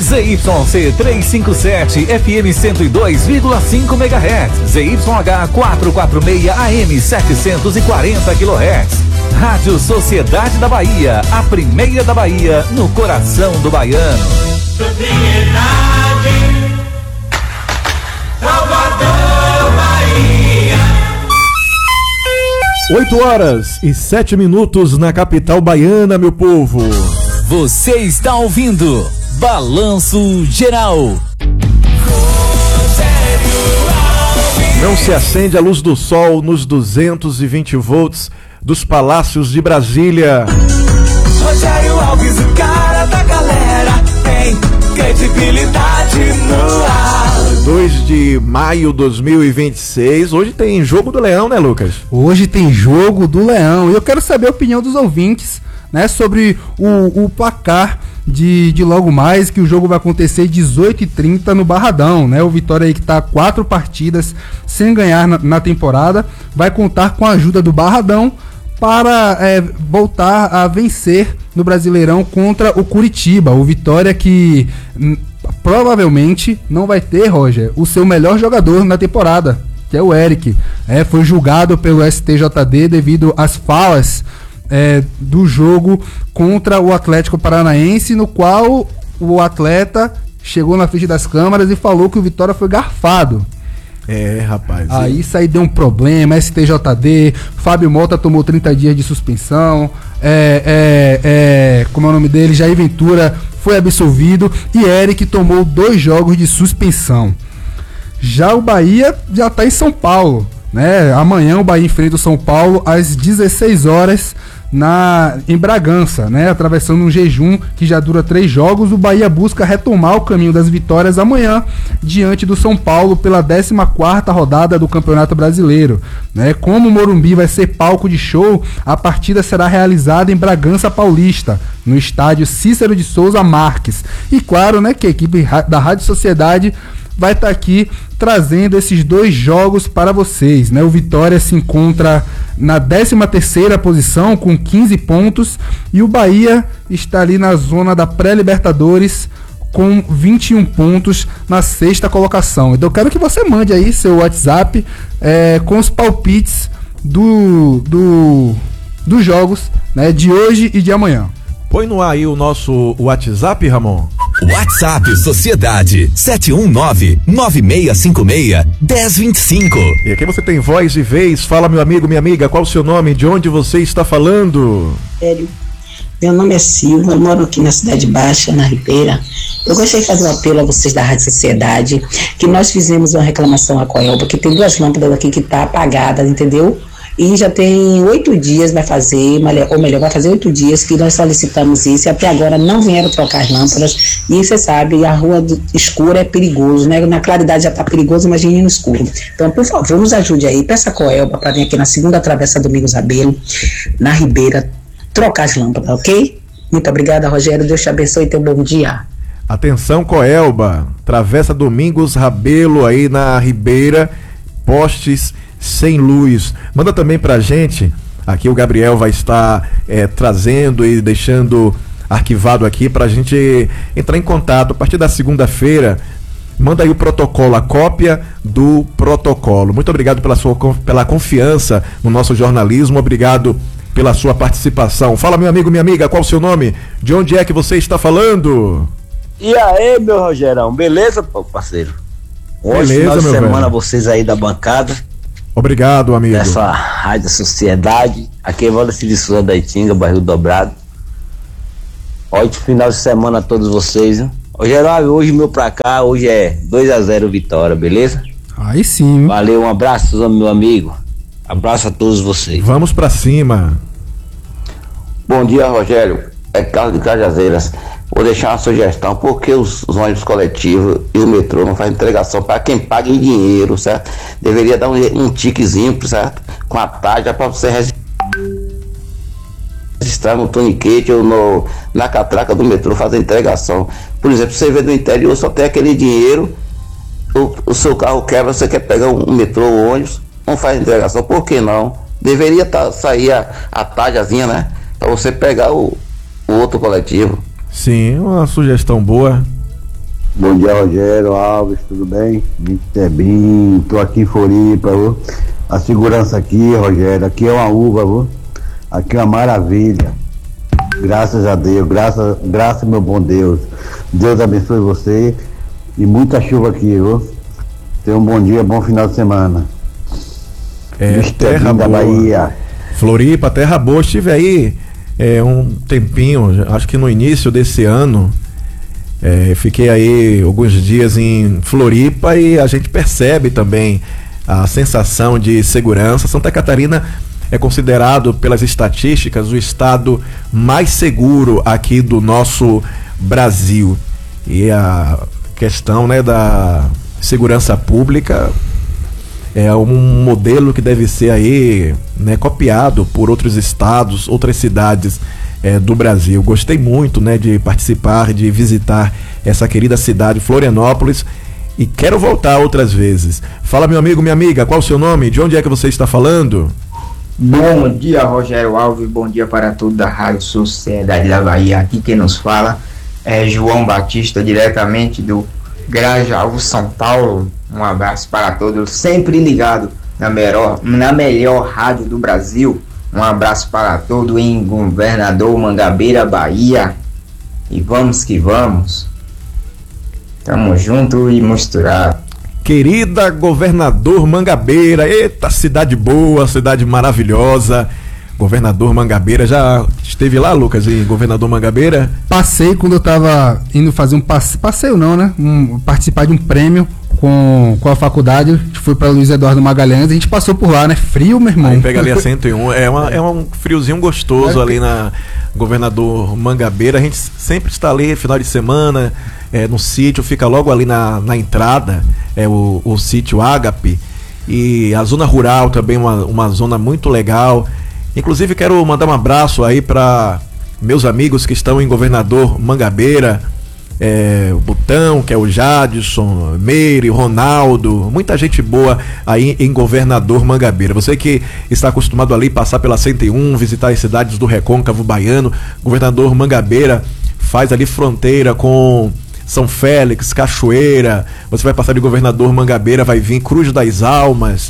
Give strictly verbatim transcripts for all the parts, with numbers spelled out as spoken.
Z Y C trezentos e cinquenta e sete, F M cento e dois vírgula cinco megahertz, Z Y H quatrocentos e quarenta e seis, A M setecentos e quarenta quilohertz. Rádio Sociedade da Bahia, a primeira da Bahia, no coração do baiano. Propriedade, Salvador, Bahia. Oito horas e sete minutos na capital baiana, meu povo. Você está ouvindo Balanço Geral. Não se acende a luz do sol nos duzentos e vinte volts dos palácios de Brasília. Rogério Alves, o cara da galera, tem credibilidade no ar. dois de maio de dois mil e vinte e seis, hoje tem jogo do Leão, né, Lucas? Hoje tem jogo do Leão e eu quero saber a opinião dos ouvintes, né, sobre o, o placar de, de logo mais, que o jogo vai acontecer dezoito e trinta no Barradão, né? O Vitória aí que tá quatro partidas sem ganhar na, na temporada, vai contar com a ajuda do Barradão para é, voltar a vencer no Brasileirão contra o Curitiba. O Vitória que hum, provavelmente não vai ter, Roger, o seu melhor jogador na temporada, que é o Eric. É, foi julgado pelo S T J D devido às falas é, do jogo contra o Atlético Paranaense, no qual o atleta chegou na frente das câmeras e falou que o Vitória foi garfado. É, rapaz. Aí isso aí deu um problema, S T J D, Fábio Mota tomou trinta dias de suspensão, é, é, é, como é o nome dele, Jair Ventura foi absolvido e Eric tomou dois jogos de suspensão. Já o Bahia já está em São Paulo, né? Amanhã o Bahia enfrenta o São Paulo às dezesseis horas na, em Bragança, né? Atravessando um jejum que já dura três jogos. O Bahia busca retomar o caminho das vitórias amanhã diante do São Paulo pela décima quarta rodada do Campeonato Brasileiro, né? Como o Morumbi vai ser palco de show, a partida será realizada em Bragança Paulista, no estádio Cícero de Souza Marques. E claro, né, que a equipe da Rádio Sociedade vai estar aqui trazendo esses dois jogos para vocês, né? O Vitória se encontra na décima terceira posição com quinze pontos e o Bahia está ali na zona da pré-Libertadores com vinte e um pontos na sexta colocação. Então eu quero que você mande aí seu WhatsApp é, com os palpites do, do, dos jogos, né, de hoje e de amanhã. Põe no ar aí o nosso WhatsApp, Ramon. WhatsApp Sociedade sete um nove, nove seis cinco seis, um zero dois cinco. E aqui você tem voz e vez. Fala, meu amigo, minha amiga, qual o seu nome? De onde você está falando? Sério. Meu nome é Silva, eu moro aqui na Cidade Baixa, na Ribeira. Eu gostaria de fazer um apelo a vocês da Rádio Sociedade, que nós fizemos uma reclamação à Coelba, que tem duas lâmpadas aqui que tá apagadas, entendeu? E já tem oito dias, vai fazer, ou melhor, vai fazer oito dias que nós solicitamos isso e até agora não vieram trocar as lâmpadas. E você sabe, a rua do, escura é perigoso, né? Na claridade já tá perigoso, imagine no escuro. Então, por favor, nos ajude aí, peça a Coelba para vir aqui na segunda travessa Domingos Rabelo, na Ribeira, trocar as lâmpadas, ok? Muito obrigada, Rogério, Deus te abençoe e tenha um bom dia. Atenção, Coelba, travessa Domingos Rabelo aí na Ribeira, postes sem luz. Manda também pra gente, aqui o Gabriel vai estar é, trazendo e deixando arquivado aqui pra gente entrar em contato a partir da segunda-feira. Manda aí o protocolo, a cópia do protocolo. Muito obrigado pela sua pela confiança no nosso jornalismo, obrigado pela sua participação. Fala, meu amigo, minha amiga, qual o seu nome? De onde é que você está falando? E aí, meu Rogerão, beleza, parceiro? Hoje, Beleza, final de meu semana, velho. Vocês aí da bancada. Obrigado, amigo. Dessa Rádio Sociedade. Aqui é Valdeci de Souza da Itinga, Barril Dobrado. Ótimo final de semana a todos vocês, hein? Rogerão, hoje meu pra cá, hoje é dois a zero Vitória, beleza? Aí sim. Valeu, um abraço, meu amigo. Abraço a todos vocês. Vamos pra cima. Bom dia, Rogério. É Carlos de Cajazeiras. Vou deixar uma sugestão, porque os, os ônibus coletivos e o metrô não fazem entregação para quem paga em dinheiro, certo? Deveria dar um, um tiquezinho, certo? Com a taxa para você registrar no toniquete ou no, na catraca do metrô fazer entregação. Por exemplo, você vê no interior, só tem aquele dinheiro, o, o seu carro quebra, você quer pegar um, um metrô ou ônibus, não faz entregação, por que não? Deveria tá, sair a, a taxazinha, né? Para você pegar o, o outro coletivo. Sim, uma sugestão boa. Bom dia, Rogério Alves, tudo bem? mister Bean, tô aqui em Floripa, viu? A segurança aqui, Rogério, aqui é uma uva, viu? Aqui é uma maravilha. Graças a Deus, graças, graças meu bom Deus. Deus abençoe você e muita chuva aqui, viu? Tenha um bom dia, bom final de semana. É, terra da boa. Bahia. Floripa, terra boa. Estive aí é, um tempinho, acho que no início desse ano. É, fiquei aí alguns dias em Floripa e a gente percebe também a sensação de segurança. Santa Catarina é considerado pelas estatísticas o estado mais seguro aqui do nosso Brasil. E a questão, né, da segurança pública é um modelo que deve ser aí, né, copiado por outros estados, outras cidades é, do Brasil. Gostei muito, né, de participar, de visitar essa querida cidade, Florianópolis, e quero voltar outras vezes. Fala, meu amigo, minha amiga, qual o seu nome? De onde é que você está falando? Bom dia, Rogério Alves, bom dia para todos da Rádio Sociedade da Bahia. Aqui quem nos fala é João Batista, diretamente do Grajaú, São Paulo. Um abraço para todos, sempre ligado na melhor, na melhor rádio do Brasil. Um abraço para todos em Governador Mangabeira, Bahia. E vamos que vamos. Tamo junto e misturado. Querida Governador Mangabeira, eita, cidade boa, cidade maravilhosa. Governador Mangabeira, já esteve lá, Lucas, em Governador Mangabeira? Passei quando eu tava indo fazer um passe, passeio não, né? Um, participar de um prêmio com, com a faculdade. A gente foi para Luiz Eduardo Magalhães, a gente passou por lá, né? Frio, meu irmão. Aí pega ali a cento e um, é, uma, é um friozinho gostoso é, ali na Governador Mangabeira. A gente sempre está ali, final de semana, é, no sítio, fica logo ali na, na entrada, é o, o sítio Ágape. E a zona rural também, uma, uma zona muito legal. Inclusive quero mandar um abraço aí para meus amigos que estão em Governador Mangabeira, é, o Butão, que é o Jadson, Meire, Ronaldo, muita gente boa aí em Governador Mangabeira. Você que está acostumado ali passar pela cento e um, visitar as cidades do Recôncavo Baiano, Governador Mangabeira faz ali fronteira com São Félix, Cachoeira. Você vai passar de Governador Mangabeira, vai vir Cruz das Almas,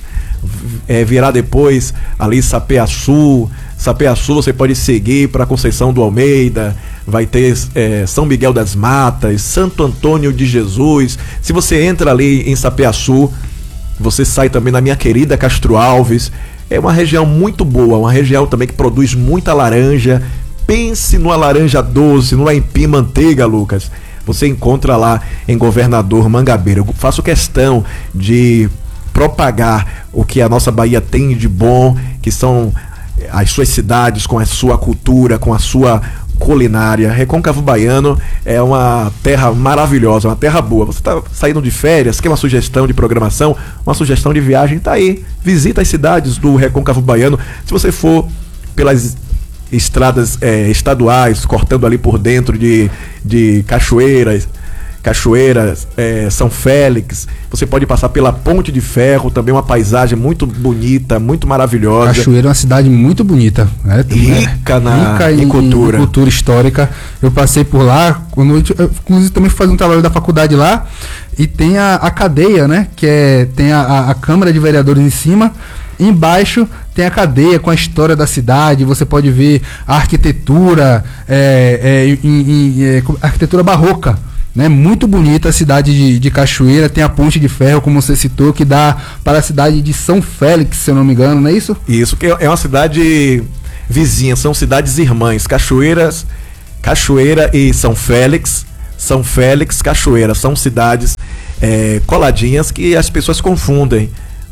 é, virá depois ali Sapeaçu. Sapeaçu você pode seguir para Conceição do Almeida, vai ter é, São Miguel das Matas, Santo Antônio de Jesus. Se você entra ali em Sapeaçu, você sai também na minha querida Castro Alves. É uma região muito boa, uma região também que produz muita laranja. Pense numa laranja doce, numa aipim manteiga, Lucas. Você encontra lá em Governador Mangabeira. Eu faço questão de propagar o que a nossa Bahia tem de bom, que são as suas cidades com a sua cultura, com a sua culinária. Recôncavo Baiano é uma terra maravilhosa, uma terra boa. Você está saindo de férias, quer uma sugestão de programação, uma sugestão de viagem, tá aí. Visita as cidades do Recôncavo Baiano. Se você for pelas estradas é, estaduais, cortando ali por dentro de, de cachoeiras, Cachoeiras, é, São Félix, você pode passar pela Ponte de Ferro, também uma paisagem muito bonita, muito maravilhosa. Cachoeira é uma cidade muito bonita, né? Rica na rica em, em cultura. Em cultura histórica. Eu passei por lá, quando eu, inclusive também fui fazer um trabalho da faculdade lá, e tem a, a cadeia, né? Que é, tem a, a, a Câmara de Vereadores em cima. Embaixo tem a cadeia com a história da cidade. Você pode ver a arquitetura, é, é, em, em, é, arquitetura barroca, né? Muito bonita a cidade de, de Cachoeira. Tem a Ponte de Ferro, como você citou, que dá para a cidade de São Félix, se eu não me engano, não é isso? Isso, que é uma cidade vizinha, são cidades irmãs. Cachoeiras, Cachoeira e São Félix. São Félix, Cachoeira, são cidades é, coladinhas que as pessoas confundem.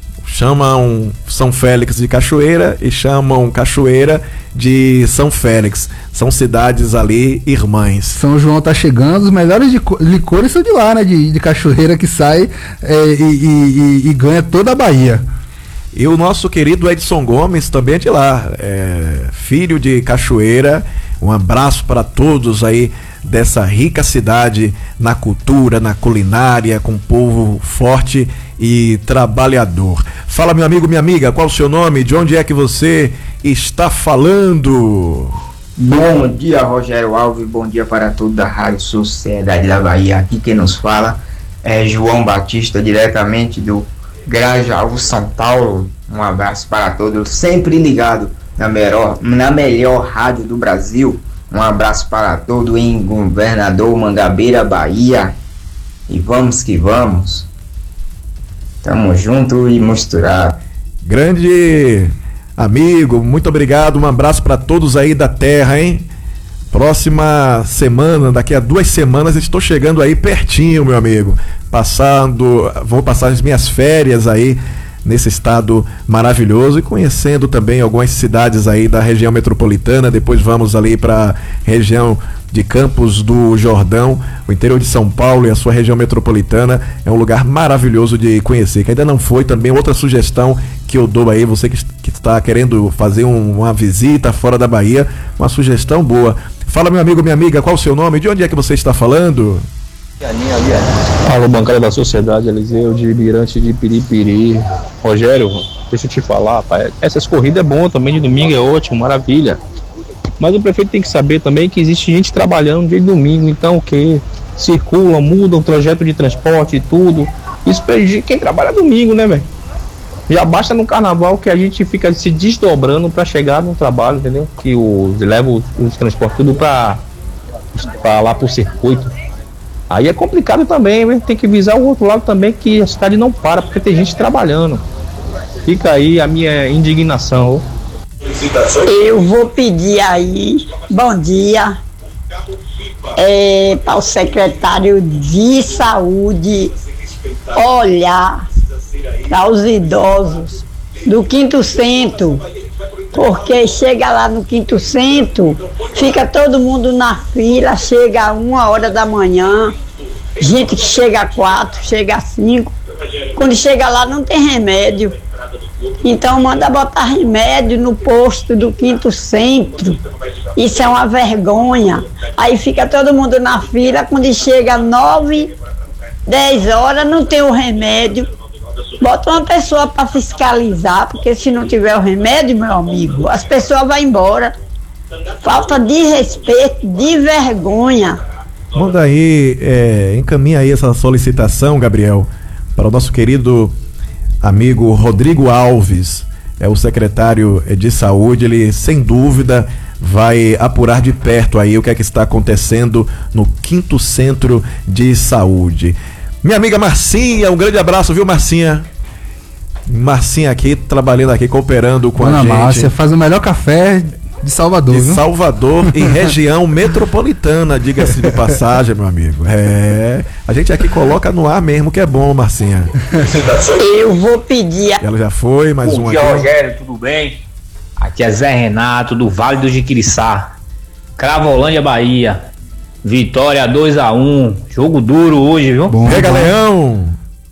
Chamam São Félix de Cachoeira e chamam Cachoeira de São Félix. São cidades ali irmãs. São João tá chegando, os melhores de licores são de lá, né? De, de Cachoeira, que sai é, e, e, e ganha toda a Bahia. E o nosso querido Edson Gomes também é de lá, é, filho de Cachoeira. Um abraço para todos aí dessa rica cidade na cultura, na culinária, com um povo forte e trabalhador. Fala, meu amigo, minha amiga, qual o seu nome? De onde é que você está falando? Bom dia, Rogério Alves, bom dia para toda a Rádio Sociedade da Bahia. Aqui quem nos fala é João Batista, diretamente do Grajaú, São Paulo. Um abraço para todos, sempre ligado na melhor, na melhor rádio do Brasil. Um abraço para todos em Governador Mangabeira, Bahia. E vamos que vamos. Tamo junto e misturado. Grande amigo, muito obrigado, um abraço para todos aí da terra, hein? Próxima semana, daqui a duas semanas, estou chegando aí pertinho, meu amigo. Passando, vou passar as minhas férias aí nesse estado maravilhoso e conhecendo também algumas cidades aí da região metropolitana. Depois vamos ali para região de Campos do Jordão, o interior de São Paulo e a sua região metropolitana. É um lugar maravilhoso de conhecer, que ainda não foi. Também outra sugestão que eu dou aí, você que, que está querendo fazer um, uma visita fora da Bahia, uma sugestão boa. Fala, meu amigo, minha amiga, qual o seu nome? De onde é que você está falando? Alô, bancada da Sociedade, Eliseu de Mirante de Piripiri. Rogério, deixa eu te falar, pai, essas corridas é bom também, de domingo é ótimo, maravilha. Mas o prefeito tem que saber também que existe gente trabalhando no dia de domingo, então o que? Circulam, mudam o trajeto de transporte e tudo. Isso prejudica quem trabalha domingo, né, velho? Já basta no carnaval que a gente fica se desdobrando para chegar no trabalho, entendeu? Que os leva os, os transportes tudo para lá pro circuito. Aí é complicado também, né? Tem que visar o outro lado também, que a cidade não para, porque tem gente trabalhando. Fica aí a minha indignação. Eu vou pedir aí, bom dia, é, para o secretário de saúde olhar para os idosos do Quinto Centro, porque chega lá no Quinto Centro, fica todo mundo na fila, chega a uma hora da manhã, gente que chega a quatro, chega a cinco, quando chega lá não tem remédio. Então manda botar remédio no posto do Quinto Centro. Isso é uma vergonha. Aí fica todo mundo na fila, quando chega nove, dez horas não tem o remédio. Bota uma pessoa para fiscalizar, porque se não tiver o remédio, meu amigo, as pessoas vão embora. Falta de respeito, de vergonha. Manda aí, é, encaminha aí essa solicitação, Gabriel, para o nosso querido amigo Rodrigo Alves, é o secretário de saúde. Ele sem dúvida vai apurar de perto aí o que é que está acontecendo no Quinto Centro de Saúde. Minha amiga Marcinha, um grande abraço, viu, Marcinha? Marcinha aqui, trabalhando aqui, cooperando com Dona a gente. Márcia faz o melhor café de Salvador, de viu? Salvador e região metropolitana, diga-se de passagem, meu amigo. É, a gente aqui coloca no ar mesmo, que é bom, Marcinha. Eu vou pedir. Ela já foi, mais um Bom aqui. dia, Rogério, tudo bem? Aqui é Zé Renato, do Vale do Jiquiriçá, Cravolândia, Bahia. Vitória dois a um, jogo duro hoje, viu? Bom, Pega, Leão!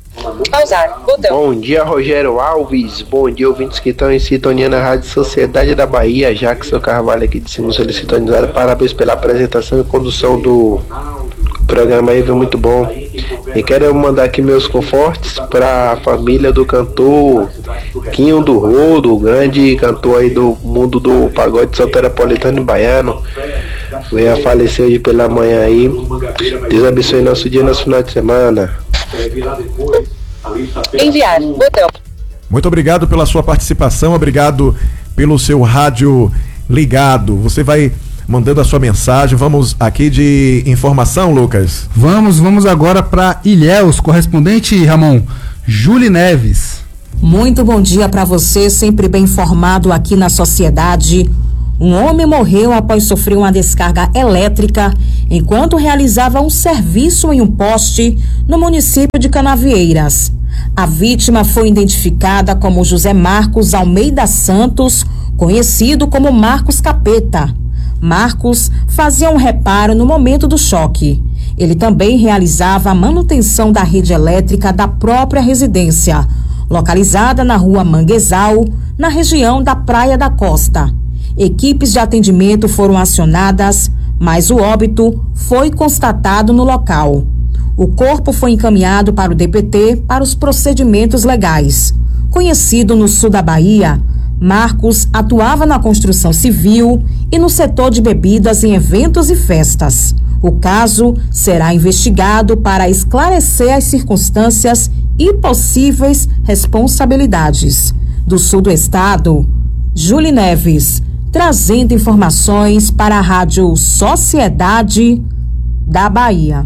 Bom dia, Rogério Alves. Bom dia, ouvintes que estão em sintonia na Rádio Sociedade da Bahia. Jackson Carvalho aqui de cima, sintonizado. Parabéns pela apresentação e condução do programa aí, viu? Muito bom. E quero mandar aqui meus confortes para a família do cantor Quinho do Rodo, grande cantor aí do mundo do pagode soteropolitano e baiano. Veio a falecer hoje pela manhã aí. Deus abençoe nosso dia, nosso final de semana. Enviar, botão. Muito obrigado pela sua participação, obrigado pelo seu rádio ligado. Você vai mandando a sua mensagem. Vamos aqui de informação, Lucas. Vamos, vamos agora para Ilhéus, correspondente Ramon, Júlia Neves. Muito bom dia para você, sempre bem informado aqui na Sociedade. Um homem morreu após sofrer uma descarga elétrica enquanto realizava um serviço em um poste no município de Canavieiras. A vítima foi identificada como José Marcos Almeida Santos, conhecido como Marcos Capeta. Marcos fazia um reparo no momento do choque. Ele também realizava a manutenção da rede elétrica da própria residência, localizada na rua Manguezal, na região da Praia da Costa. Equipes de atendimento foram acionadas, mas o óbito foi constatado no local. O corpo foi encaminhado para o D P T para os procedimentos legais. Conhecido no sul da Bahia, Marcos atuava na construção civil e no setor de bebidas em eventos e festas. O caso será investigado para esclarecer as circunstâncias e possíveis responsabilidades. Do sul do estado, Júlia Neves, trazendo informações para a Rádio Sociedade da Bahia.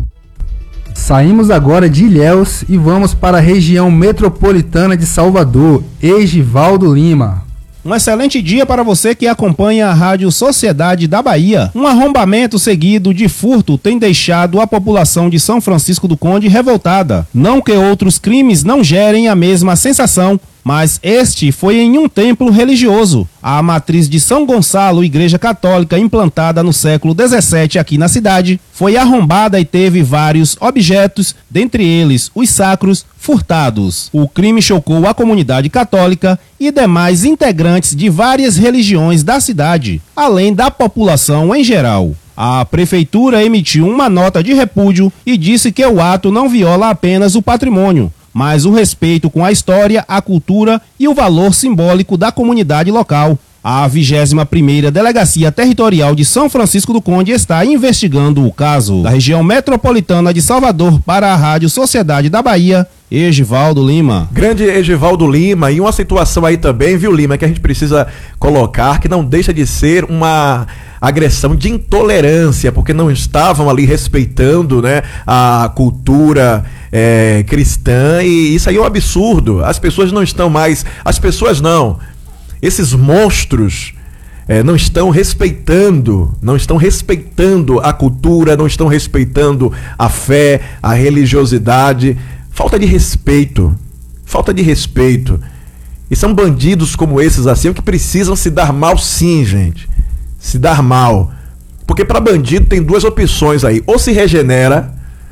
Saímos agora de Ilhéus e vamos para a região metropolitana de Salvador. Egivaldo Lima. Um excelente dia para você que acompanha a Rádio Sociedade da Bahia. Um arrombamento seguido de furto tem deixado a população de São Francisco do Conde revoltada. Não que outros crimes não gerem a mesma sensação, mas este foi em um templo religioso. A matriz de São Gonçalo, igreja católica implantada no século dezessete aqui na cidade, foi arrombada e teve vários objetos, dentre eles os sacros, furtados. O crime chocou a comunidade católica e demais integrantes de várias religiões da cidade, além da população em geral. A prefeitura emitiu uma nota de repúdio e disse que o ato não viola apenas o patrimônio, mas o respeito com a história, a cultura e o valor simbólico da comunidade local. A vigésima primeira Delegacia Territorial de São Francisco do Conde está investigando o caso. Da região metropolitana de Salvador para a Rádio Sociedade da Bahia, Egivaldo Lima. Grande Egivaldo Lima, e uma situação aí também, viu, Lima, que a gente precisa colocar, que não deixa de ser uma agressão de intolerância, porque não estavam ali respeitando, né, a cultura é, cristã, e isso aí é um absurdo. As pessoas não estão mais, as pessoas não, esses monstros é, não estão respeitando, não estão respeitando a cultura, não estão respeitando a fé, a religiosidade. Falta de respeito, falta de respeito. E são bandidos como esses assim que precisam se dar mal, sim, gente. Se dar mal. Porque para bandido tem duas opções aí. Ou se regenera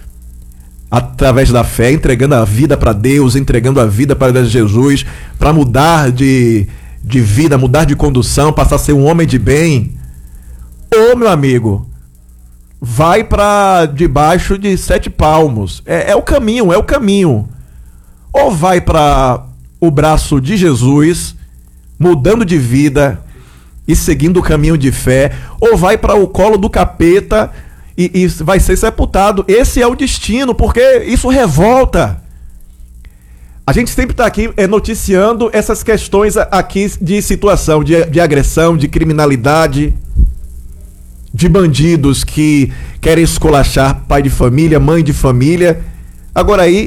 através da fé, entregando a vida para Deus, entregando a vida para Jesus, para mudar de, de vida, mudar de condução, passar a ser um homem de bem. Ou, meu amigo, vai para debaixo de sete palmos. É, é o caminho, é o caminho. Ou vai para o braço de Jesus, mudando de vida e seguindo o caminho de fé, ou vai para o colo do capeta e, e vai ser sepultado. Esse é o destino, porque isso revolta. A gente sempre está aqui é, noticiando essas questões aqui de situação, de, de agressão, de criminalidade, de bandidos que querem esculachar pai de família, mãe de família. Agora aí,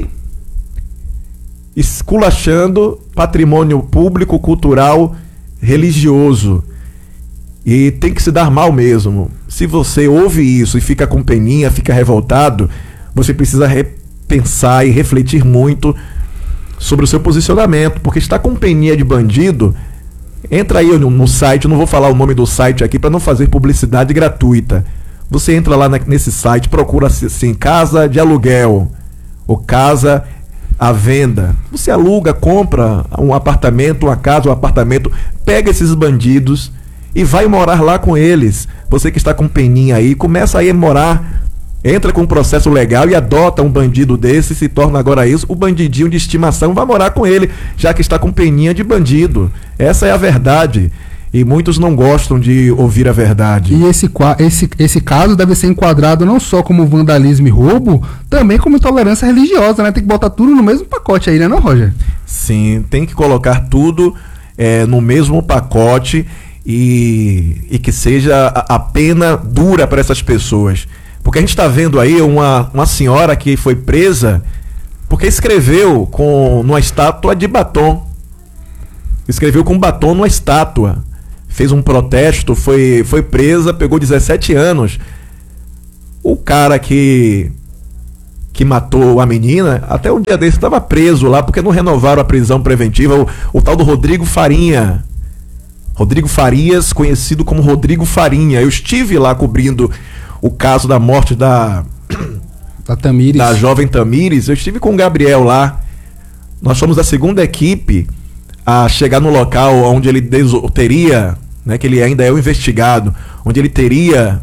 esculachando patrimônio público, cultural, religioso. E tem que se dar mal mesmo. Se você ouve isso e fica com peninha, fica revoltado, você precisa repensar e refletir muito sobre o seu posicionamento, porque está com peninha de bandido. Entra aí no, no site, eu não vou falar o nome do site aqui para não fazer publicidade gratuita. Você entra lá na, nesse site, procura assim, casa de aluguel ou casa à venda. Você aluga, compra um apartamento, uma casa, um apartamento, pega esses bandidos e vai morar lá com eles. Você que está com peninha aí, começa aí a morar, entra com um processo legal e adota um bandido desse, se torna agora isso, o bandidinho de estimação, vai morar com ele, já que está com peninha de bandido. Essa é a verdade. E muitos não gostam de ouvir a verdade. E esse, esse, esse caso deve ser enquadrado não só como vandalismo e roubo, também como intolerância religiosa, né? Tem que botar tudo no mesmo pacote aí, né, não, Roger? Sim, tem que colocar tudo é, no mesmo pacote e, e que seja a, a pena dura para essas pessoas. Porque a gente está vendo aí uma, uma senhora que foi presa porque escreveu com, numa estátua de batom. Escreveu com batom numa estátua. Fez um protesto, foi, foi presa, pegou dezessete anos. O cara que, que matou a menina, até um dia desse estava preso lá, porque não renovaram a prisão preventiva. O, o tal do Rodrigo Farinha. Rodrigo Farias, conhecido como Rodrigo Farinha. Eu estive lá cobrindo o caso da morte da, da, Tamires. da jovem Tamires. Eu estive com o Gabriel lá. Nós fomos a segunda equipe a chegar no local onde ele deso- teria, né, que ele ainda é o investigado, onde ele teria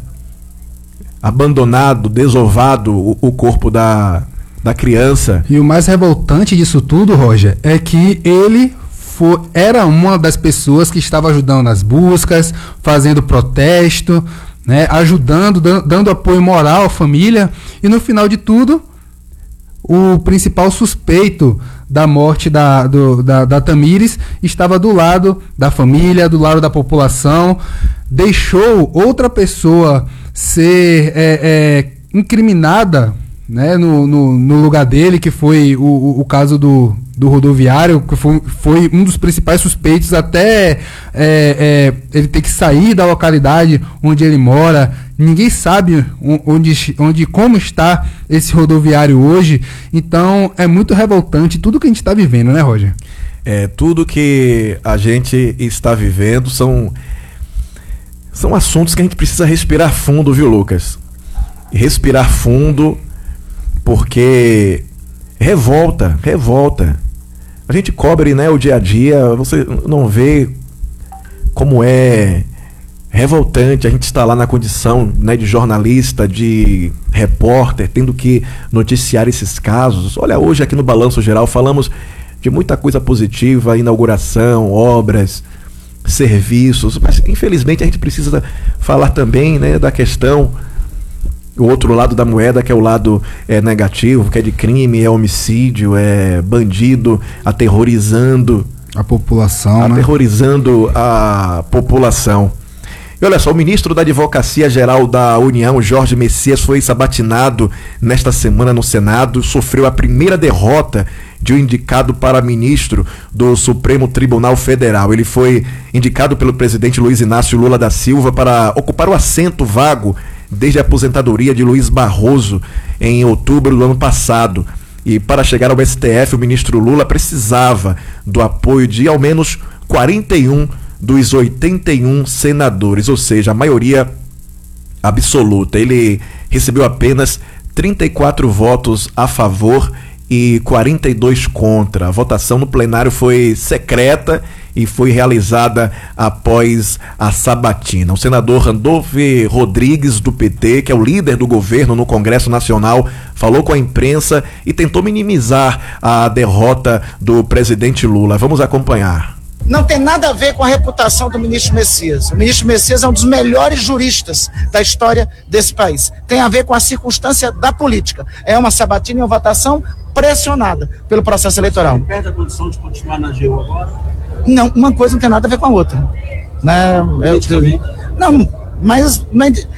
abandonado, desovado o, o corpo da, da criança. E o mais revoltante disso tudo, Roger, é que ele foi, era uma das pessoas que estava ajudando nas buscas, fazendo protesto, né, ajudando, dando, dando apoio moral à família, e no final de tudo, o principal suspeito da morte da, do, da, da Tamires estava do lado da família, do lado da população, deixou outra pessoa ser é, é, incriminada, né, no, no, no lugar dele, que foi o, o, o caso do, do rodoviário, que foi, foi um dos principais suspeitos, até é, é, ele ter que sair da localidade onde ele mora. Ninguém sabe onde, onde, como está esse rodoviário hoje. Então é muito revoltante tudo que a gente está vivendo, né, Roger? É, tudo que a gente está vivendo são, são assuntos que a gente precisa respirar fundo, viu, Lucas? Respirar fundo, porque revolta, revolta. A gente cobre, né, o dia a dia, você não vê como é revoltante a gente estar lá na condição, né, de jornalista, de repórter, tendo que noticiar esses casos. Olha, hoje aqui no Balanço Geral falamos de muita coisa positiva, inauguração, obras, serviços, mas infelizmente a gente precisa falar também, né, da questão, o outro lado da moeda, que é o lado é, negativo, que é de crime, é homicídio, é bandido aterrorizando a população, aterrorizando, né? a população. E olha só, o ministro da Advocacia Geral da União, Jorge Messias, foi sabatinado nesta semana no Senado, sofreu a primeira derrota de um indicado para ministro do Supremo Tribunal Federal. Ele foi indicado pelo presidente Luiz Inácio Lula da Silva para ocupar o assento vago desde a aposentadoria de Luiz Barroso em outubro do ano passado. E para chegar ao S T F, o ministro Lula precisava do apoio de ao menos quarenta e um dos oitenta e um senadores, ou seja, a maioria absoluta. Ele recebeu apenas trinta e quatro votos a favor e quarenta e dois contra. A votação no plenário foi secreta e foi realizada após a sabatina. O senador Randolph Rodrigues, do P T, que é o líder do governo no Congresso Nacional, falou com a imprensa e tentou minimizar a derrota do presidente Lula. Vamos acompanhar. Não tem nada a ver com a reputação do ministro Messias. O ministro Messias é um dos melhores juristas da história desse país. Tem a ver com a circunstância da política. É uma sabatina e uma votação pressionada pelo processo eleitoral. Você perde a condição de continuar na G U agora? Não, uma coisa não tem nada a ver com a outra. Né? Eu, não, mas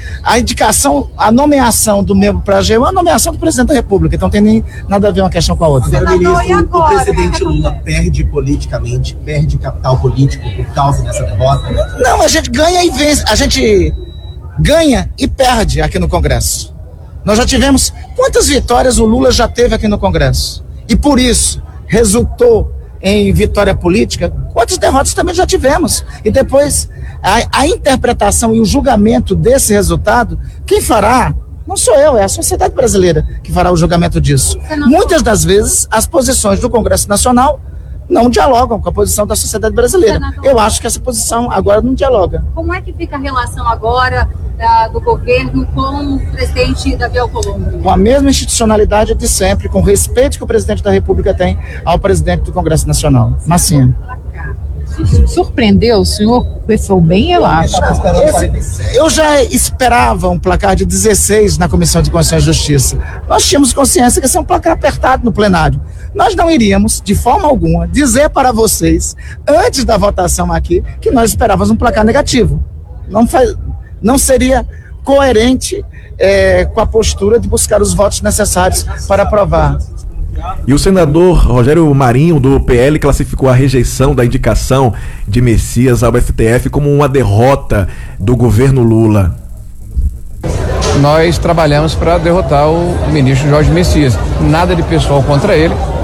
a indicação, a nomeação do membro para a G U é a nomeação do presidente da República, então não tem nem nada a ver uma questão com a outra. Ministro, o presidente Lula perde politicamente, perde capital político por causa dessa derrota? Não, a gente ganha e vence, a gente ganha e perde aqui no Congresso. Nós já tivemos, quantas vitórias o Lula já teve aqui no Congresso? E por isso, resultou em vitória política, quantas derrotas também já tivemos. E depois, a, a interpretação e o julgamento desse resultado, quem fará, não sou eu, é a sociedade brasileira que fará o julgamento disso. Muitas das vezes, as posições do Congresso Nacional não dialogam com a posição da sociedade brasileira. Senador, eu acho que essa posição agora não dialoga. Como é que fica a relação agora uh, do governo com o presidente Davi Alcolumbre? Com a mesma institucionalidade de sempre, com o respeito que o presidente da República tem ao presidente do Congresso Nacional. Massinha. Surpreendeu o senhor? Pensou bem elástico. Eu já esperava um placar de dezesseis na Comissão de Constituição e Justiça. Nós tínhamos consciência que esse é um placar apertado no plenário. Nós não iríamos, de forma alguma, dizer para vocês, antes da votação aqui, que nós esperávamos um placar negativo. Não, faz, não seria coerente é, com a postura de buscar os votos necessários para aprovar. E o senador Rogério Marinho, do P L, classificou a rejeição da indicação de Messias ao S T F como uma derrota do governo Lula. Nós trabalhamos para derrotar o ministro Jorge Messias. Nada de pessoal contra ele.